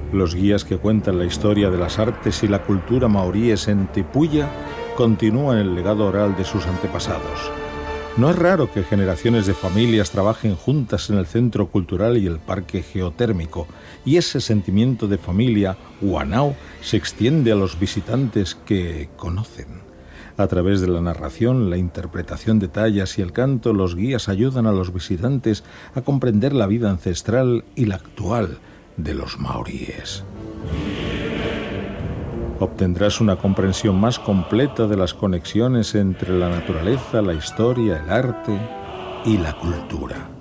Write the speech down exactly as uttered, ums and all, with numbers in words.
Los guías que cuentan la historia de las artes y la cultura maoríes en Tipuya continúan el legado oral de sus antepasados. No es raro que generaciones de familias trabajen juntas en el centro cultural y el parque geotérmico, y ese sentimiento de familia, Huanao, se extiende a los visitantes que conocen. A través de la narración, la interpretación de tallas y el canto, los guías ayudan a los visitantes a comprender la vida ancestral y la actual de los maoríes. Obtendrás una comprensión más completa de las conexiones entre la naturaleza, la historia, el arte y la cultura.